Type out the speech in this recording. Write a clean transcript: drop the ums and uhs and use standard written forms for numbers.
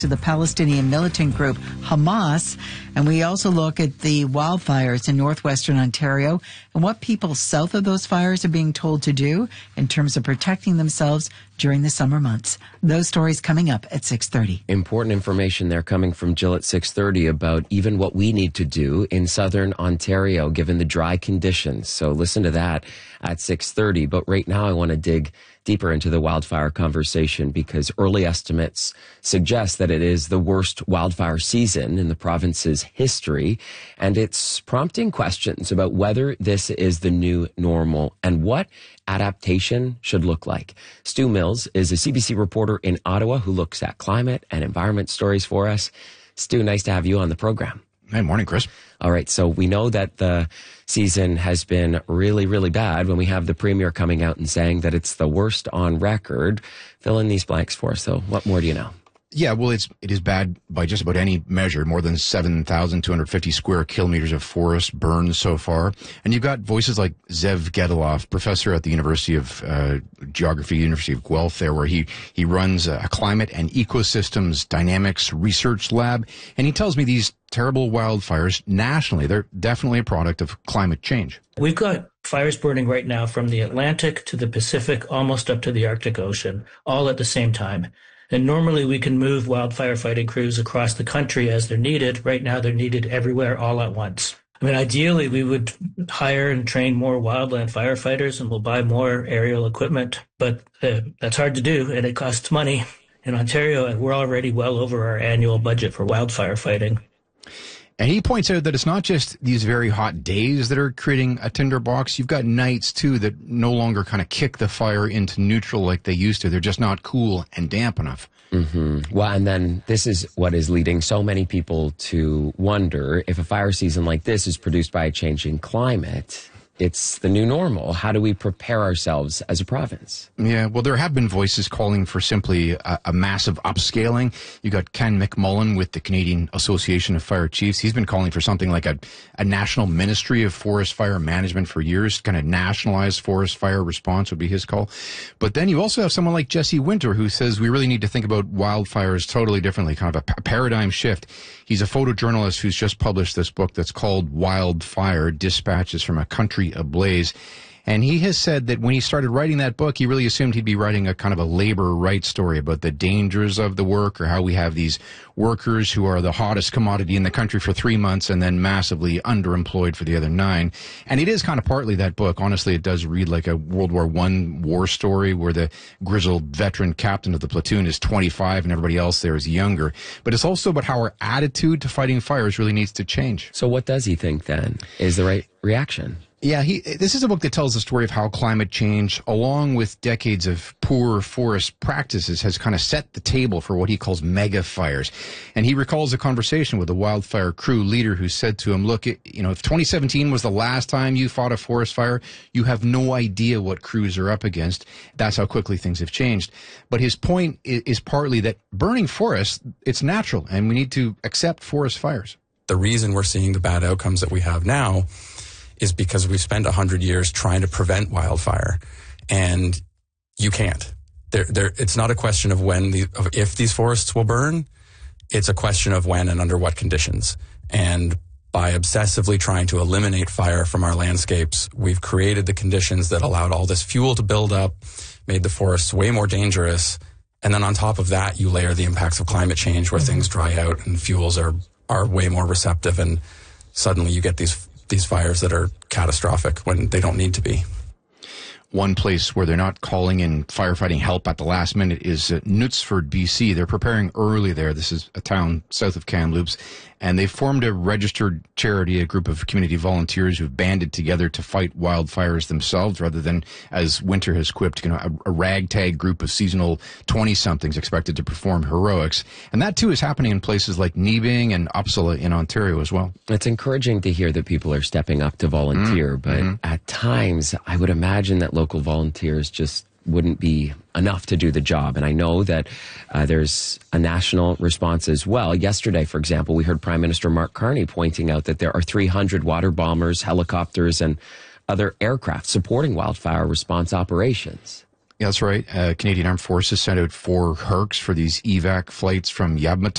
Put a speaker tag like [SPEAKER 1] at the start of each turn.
[SPEAKER 1] to the Palestinian militant group Hamas. And we also look at the wildfires in northwestern Ontario and what people south of those fires are being told to do in terms of protecting themselves during the summer months. Those stories coming up at 6:30.
[SPEAKER 2] Important information there coming from Jill at 6:30 about even what we need to do in southern Ontario given the dry conditions. So listen to that at 6:30. But right now I want to dig deeper into the wildfire conversation because early estimates suggest that it is the worst wildfire season in the province's history, and it's prompting questions about whether this is the new normal and what adaptation should look like. Stu Mills is a CBC reporter in Ottawa who looks at climate and environment stories for us. Stu, nice to have you on the program.
[SPEAKER 3] Hey, morning, Chris.
[SPEAKER 2] All right, so we know that the season has been really, really bad when we have the premier coming out and saying that it's the worst on record. Fill in these blanks for us, though. What more do you know?
[SPEAKER 3] Yeah, well, it is bad by just about any measure. More than 7,250 square kilometers of forest burned so far. And you've got voices like Zev Gedaloff, professor at the University of Geography, University of Guelph there, where he runs a climate and ecosystems dynamics research lab. And he tells me these terrible wildfires nationally, they're definitely a product of climate change.
[SPEAKER 4] We've got fires burning right now from the Atlantic to the Pacific, almost up to the Arctic Ocean, all at the same time. And normally we can move wildfire fighting crews across the country as they're needed. Right now they're needed everywhere all at once. I mean, ideally we would hire and train more wildland firefighters and we'll buy more aerial equipment, but that's hard to do and it costs money. In Ontario, we're already well over our annual budget for wildfire fighting.
[SPEAKER 3] And he points out that it's not just these very hot days that are creating a tinderbox. You've got nights, too, that no longer kind of kick the fire into neutral like they used to. They're just not cool and damp enough.
[SPEAKER 2] Mm-hmm. Well, and then this is what is leading so many people to wonder if a fire season like this is produced by a changing climate. It's the new normal. How do we prepare ourselves as a province?
[SPEAKER 3] Yeah, well, there have been voices calling for simply a massive upscaling. You got Ken McMullen with the Canadian Association of Fire Chiefs. He's been calling for something like a national ministry of forest fire management for years. Kind of nationalized forest fire response would be his call. But then you also have someone like Jesse Winter who says we really need to think about wildfires totally differently, kind of a paradigm shift. He's a photojournalist who's just published this book that's called Wildfire: Dispatches from a Country Ablaze. And he has said that when he started writing that book, he really assumed he'd be writing a kind of a labor rights story about the dangers of the work, or how we have these workers who are the hottest commodity in the country for 3 months and then massively underemployed for the other 9. And it is kind of partly that book. Honestly, it does read like a World War I war story where the grizzled veteran captain of the platoon is 25 and everybody else there is younger. But it's also about how our attitude to fighting fires really needs to change.
[SPEAKER 2] So what does he think then is the right reaction?
[SPEAKER 3] Yeah, this is a book that tells the story of how climate change, along with decades of poor forest practices, has kind of set the table for what he calls mega fires. And he recalls a conversation with a wildfire crew leader who said to him, look, if 2017 was the last time you fought a forest fire, you have no idea what crews are up against. That's how quickly things have changed. But his point is partly that burning forests, it's natural, and we need to accept forest fires.
[SPEAKER 5] The reason we're seeing the bad outcomes that we have now is because we've spent 100 years trying to prevent wildfire, and you can't. It's not a question of if these forests will burn. It's a question of when and under what conditions. And by obsessively trying to eliminate fire from our landscapes, we've created the conditions that allowed all this fuel to build up, made the forests way more dangerous. And then on top of that, you layer the impacts of climate change where things dry out and fuels are way more receptive, and suddenly you get these fires that are catastrophic when they don't need to be.
[SPEAKER 3] One place where they're not calling in firefighting help at the last minute is Knutsford, BC. They're preparing early there. This is a town south of Kamloops. And they formed a registered charity, a group of community volunteers who've banded together to fight wildfires themselves, rather than, as Winter has quipped, a ragtag group of seasonal 20-somethings expected to perform heroics. And that, too, is happening in places like Nebing and Uppsala in Ontario as well.
[SPEAKER 2] It's encouraging to hear that people are stepping up to volunteer, but at times I would imagine that local volunteers just wouldn't be enough to do the job. And I know that there's a national response as well. Yesterday, for example, we heard Prime Minister Mark Carney pointing out that there are 300 water bombers, helicopters, and other aircraft supporting wildfire response operations.
[SPEAKER 3] Yeah, that's right. Canadian Armed Forces sent out 4 Hercs for these evac flights from Yabma